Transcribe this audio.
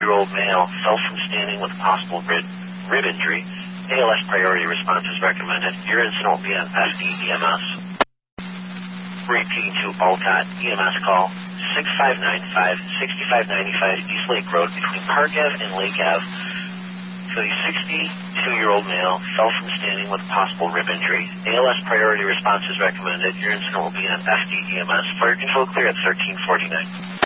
62-year-old male fell from standing with possible rib injury. ALS priority response is recommended. Your incident will be on FD-EMS. Repeating to Alcott EMS call 6595-6595 East Lake Road between Park Ave and Lake Ave. So the 62-year-old male fell from standing with possible rib injury. ALS priority response is recommended. Your incident will be on FD-EMS. Fire control clear at 1349.